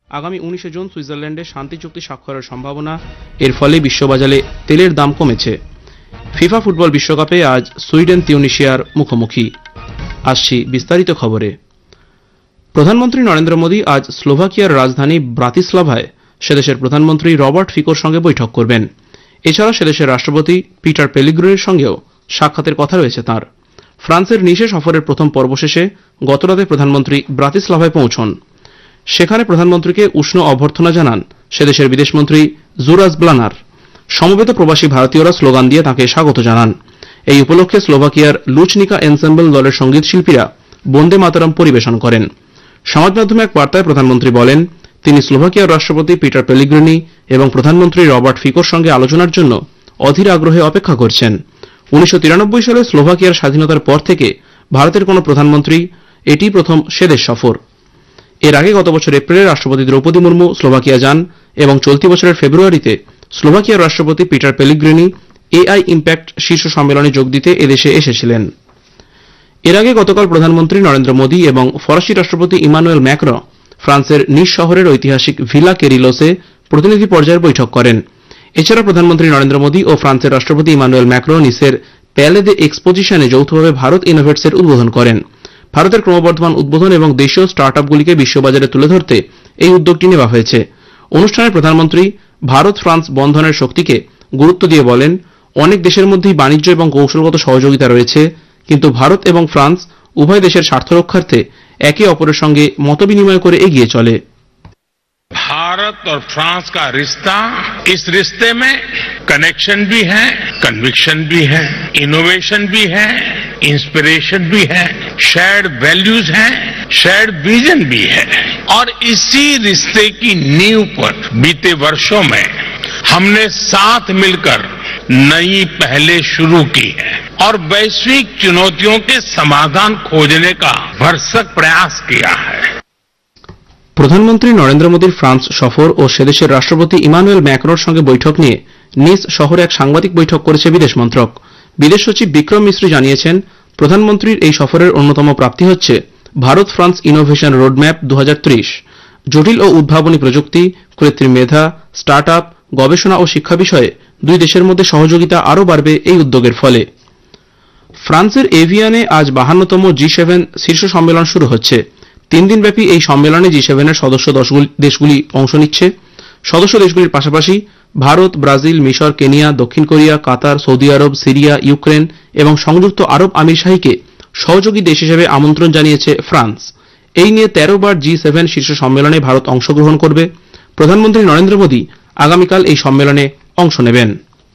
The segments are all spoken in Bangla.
আগামী 19 জুন সুইজারল্যান্ডে শান্তি চুক্তি স্বাক্ষরের সম্ভাবনা। এর ফলে বিশ্ববাজারে তেলের দাম কমেছে। ফিফা ফুটবল বিশ্বকাপে আজ সুইডেন তিউনিশিয়ার মুখোমুখি। আসছি বিস্তারিত খবরে। প্রধানমন্ত্রী নরেন্দ্র মোদী আজ স্লোভাকিয়ার রাজধানী ব্রাতিস্লাভায় সেদেশের প্রধানমন্ত্রী রবার্ট ফিকোর সঙ্গে বৈঠক করবেন। এছাড়া সেদেশের রাষ্ট্রপতি পিটার পেলিগ্রিনির সঙ্গেও সাক্ষাতের কথা রয়েছে তাঁর। ফ্রান্সের নিসে সফরের প্রথম পর্ব শেষে গতরাতে প্রধানমন্ত্রী ব্রাতিস্লাভায় পৌঁছন। সেখানে প্রধানমন্ত্রীকে উষ্ণ অভ্যর্থনা জানান সেদেশের বিদেশমন্ত্রী জুরাস ব্লানার। সমবেত প্রবাসী ভারতীয়রা স্লোগান দিয়ে তাঁকে স্বাগত জানান। এই উপলক্ষে স্লোভাকিয়ার লুচনিকা এনসেম্বল দলের সঙ্গীত শিল্পীরা বন্দে মাতরম পরিবেশন করেন। সমাজ মাধ্যমে এক বার্তায় প্রধানমন্ত্রী বলেন, তিনি স্লোভাকিয়ার রাষ্ট্রপতি পিটার পেলিগ্রিনি এবং প্রধানমন্ত্রী রবার্ট ফিকোর সঙ্গে আলোচনার জন্য অধীর আগ্রহে অপেক্ষা করছেন। 1993 সালে স্লোভাকিয়ার স্বাধীনতার পর থেকে ভারতের কোনো প্রধানমন্ত্রী এটি প্রথম সেদেশ সফর। এর আগে গত বছর এপ্রিলে রাষ্ট্রপতি দ্রৌপদী মুর্মু স্লোভাকিয়া যান এবং চলতি বছরের ফেব্রুয়ারিতে স্লোভাকিয়ার রাষ্ট্রপতি পিটার পেলিগ্রিনি এআই ইম্প্যাক্ট শীর্ষ সম্মেলনে যোগ দিতে এদেশে এসেছিলেন। এর আগে গতকাল প্রধানমন্ত্রী নরেন্দ্র মোদী এবং ফরাসি রাষ্ট্রপতি ইমানুয়েল ম্যাক্রঁ ফ্রান্সের নিস শহরের ঐতিহাসিক ভিলা কেরিলোসে প্রতিনিধি পর্যায়ের বৈঠক করেন। এছাড়া প্রধানমন্ত্রী নরেন্দ্র মোদী ও ফ্রান্সের রাষ্ট্রপতি ইমানুয়েল ম্যাক্রঁ নিসের প্যালে দে এক্সপোজিশনে যৌথভাবে ভারত ইনোভেটসের উদ্বোধন করেন। ভারতের ক্রমবর্ধমান উদ্বোধন এবং দেশীয় স্টার্টআপগুলিকে বিশ্ববাজারে তুলে ধরতে এই উদ্যোগটি নেওয়া হয়েছে। অনুষ্ঠানে প্রধানমন্ত্রী ভারত ফ্রান্স বন্ধনের শক্তিকে গুরুত্ব দিয়ে বলেন, অনেক দেশের মধ্যেই বাণিজ্য এবং কৌশলগত সহযোগিতা রয়েছে, কিন্তু ভারত এবং ফ্রান্স উভয় দেশের স্বার্থ রক্ষার্থে একে অপরের সঙ্গে মতবিনিময় করে এগিয়ে চলে। भारत और फ्रांस का रिश्ता, इस रिश्ते में कनेक्शन भी है, कन्विक्शन भी है, इनोवेशन भी है, इंस्पिरेशन भी है, शेयर्ड वैल्यूज हैं, शेयर्ड विजन भी है। और इसी रिश्ते की नींव पर बीते वर्षों में हमने साथ मिलकर नई पहलें शुरू की है और वैश्विक चुनौतियों के समाधान खोजने का भरसक प्रयास किया है। প্রধানমন্ত্রী নরেন্দ্র মোদীর ফ্রান্স সফর ও সেদেশের রাষ্ট্রপতি ইমানুয়েল ম্যাক্রোর সঙ্গে বৈঠক নিয়ে নিস শহরে এক সাংবাদিক বৈঠক করেছে বিদেশ মন্ত্রক। বিদেশ সচিব বিক্রম মিশ্রি জানিয়েছেন, প্রধানমন্ত্রীর এই সফরের অন্যতম প্রাপ্তি হচ্ছে ভারত ফ্রান্স ইনোভেশন রোডম্যাপ 2030। জটিল ও উদ্ভাবনী প্রযুক্তি, কৃত্রিম মেধা, স্টার্টআপ, গবেষণা ও শিক্ষা বিষয়ে দুই দেশের মধ্যে সহযোগিতা আরও বাড়বে এই উদ্যোগের ফলে। ফ্রান্সের এভিয়ানে আজ 52তম G7 শীর্ষ সম্মেলন শুরু হচ্ছে। 3 দিনব্যাপী এই সম্মেলনে G7-এর সদস্য দেশগুলি অংশ নিচ্ছে। সদস্য দেশগুলির পাশাপাশি ভারত, ব্রাজিল, মিশর, কেনিয়া, দক্ষিণ কোরিয়া, কাতার, সৌদি আরব, সিরিয়া, ইউক্রেন এবং সংযুক্ত আরব আমিরশাহীকে সহযোগী দেশ হিসেবে আমন্ত্রণ জানিয়েছে ফ্রান্স। এই নিয়ে 13 বার G7 শীর্ষ সম্মেলনে ভারত অংশগ্রহণ করবে। প্রধানমন্ত্রী নরেন্দ্র মোদী আগামীকাল এই সম্মেলনে অংশ নেবেন।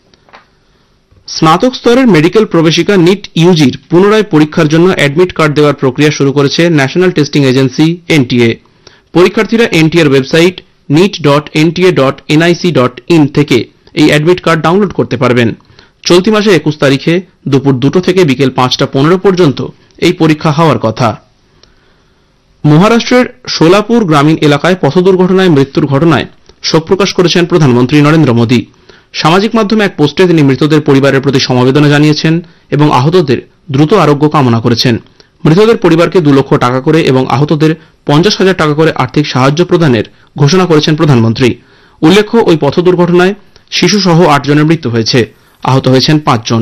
স্নাতক স্তরের মেডিকেল প্রবেশিকা নিট ইউজির পুনরায় পরীক্ষার জন্য অ্যাডমিট কার্ড দেওয়ার প্রক্রিয়া শুরু করেছে ন্যাশনাল টেস্টিং এজেন্সি NTA। পরীক্ষার্থীরা NTAর ওয়েবসাইট nit.nta.nic.in থেকে এই অ্যাডমিট কার্ড ডাউনলোড করতে পারবেন। চলতি মাসে 21 তারিখে দুপুর 2টো থেকে বিকেল 5টা15 পর্যন্ত এই পরীক্ষা হওয়ার কথা। মহারাষ্ট্রের সোলাপুর গ্রামীণ এলাকায় পথ দুর্ঘটনায় মৃত্যুর ঘটনায় শোক প্রকাশ করেছেন প্রধানমন্ত্রী নরেন্দ্র মোদী। সামাজিক মাধ্যমে এক পোস্টে তিনি মৃতদের পরিবারের প্রতি সমবেদনা জানিয়েছেন এবং আহতদের দ্রুত আরোগ্য কামনা করেছেন। মৃতদের পরিবারকে 2 লক্ষ টাকা করে এবং আহতদের 50,000 টাকা করে আর্থিক সাহায্য প্রদানের ঘোষণা করেছেন প্রধানমন্ত্রী। উল্লেখ্য, ওই পথ দুর্ঘটনায় শিশুসহ 8 জনের মৃত্যু হয়েছে, আহত হয়েছেন 5 জন।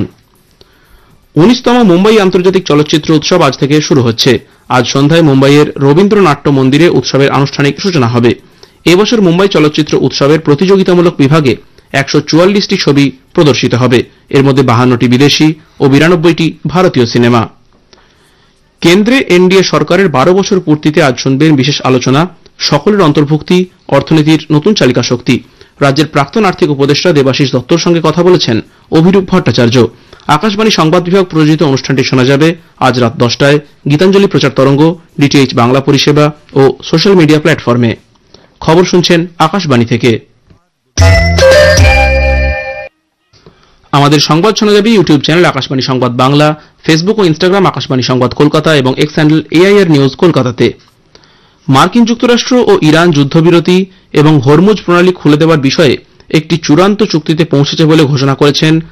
19তম মুম্বাই আন্তর্জাতিক চলচ্চিত্র উৎসব আজ থেকে শুরু হচ্ছে। আজ সন্ধ্যায় মুম্বাইয়ের রবীন্দ্র নাট্য মন্দিরে উৎসবের আনুষ্ঠানিক সূচনা হবে। এবছর মুম্বাই চলচ্চিত্র উৎসবের প্রতিযোগিতামূলক বিভাগে 144টি ছবি প্রদর্শিত হবে। এর মধ্যে 52টি বিদেশি ও 92টি ভারতীয় সিনেমা। কেন্দ্রে এনডিএ সরকারের 12 বছর পূর্তিতে আজ শুনবেন বিশেষ আলোচনা, সকলের অন্তর্ভুক্তি, অর্থনীতির নতুন চালিকা শক্তি। রাজ্যের প্রাক্তন আর্থিক উপদেষ্টা দেবাশিস দত্তর সঙ্গে কথা বলেছেন অভিরূপ ভট্টাচার্য। আকাশবাণী সংবাদ বিভাগ প্রযোজিত অনুষ্ঠানটি শোনা যাবে আজ রাত 10টায় গীতাঞ্জলি প্রচার তরঙ্গ, DTH বাংলা পরিষেবা ও সোশ্যাল মিডিয়া প্ল্যাটফর্মে। খবর শুনছেন আকাশবাণী থেকে। আমাদের সংবাদ শোনা যাবে ইউটিউব চ্যানেল আকাশবাণী সংবাদ বাংলা, ফেসবুক ও ইনস্টাগ্রাম আকাশবাণী সংবাদ কলকাতা এবং এক্স হ্যান্ডেল AIR নিউজ কলকাতাতে। মার্কিন যুক্তরাষ্ট্র ও ইরান যুদ্ধবিরতি এবং হরমুজ প্রণালী খুলে দেওয়ার বিষয়ে একটি চূড়ান্ত চুক্তিতে পৌঁছেছে বলে ঘোষণা করেছেন